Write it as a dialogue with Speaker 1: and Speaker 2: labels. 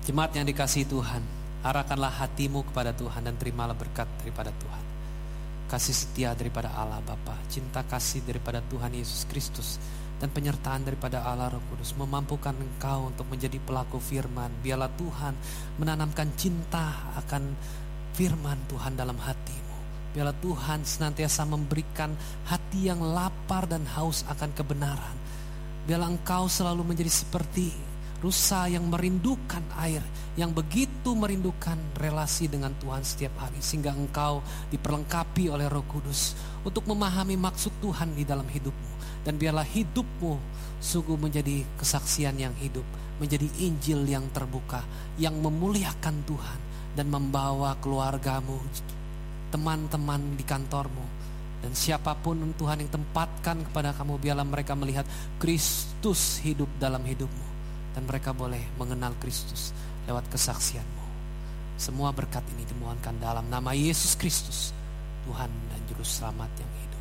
Speaker 1: Jemaat yang dikasihi Tuhan, arahkanlah hatimu kepada Tuhan dan terimalah berkat daripada Tuhan. Kasih setia daripada Allah Bapa, cinta kasih daripada Tuhan Yesus Kristus, dan penyertaan daripada Allah Roh Kudus memampukan engkau untuk menjadi pelaku firman. Biarlah Tuhan menanamkan cinta akan firman Tuhan dalam hatimu. Biarlah Tuhan senantiasa memberikan hati yang lapar dan haus akan kebenaran. Biarlah engkau selalu menjadi seperti rusa yang merindukan air, yang begitu merindukan relasi dengan Tuhan setiap hari, sehingga engkau diperlengkapi oleh Roh Kudus untuk memahami maksud Tuhan di dalam hidupmu. Dan biarlah hidupmu sungguh menjadi kesaksian yang hidup, menjadi Injil yang terbuka, yang memuliakan Tuhan dan membawa keluargamu, teman-teman di kantormu, dan siapapun Tuhan yang tempatkan kepada kamu, biarlah mereka melihat Kristus hidup dalam hidupmu. Dan mereka boleh mengenal Kristus lewat kesaksianmu. Semua berkat ini dimohonkan dalam nama Yesus Kristus, Tuhan dan Juru Selamat yang hidup.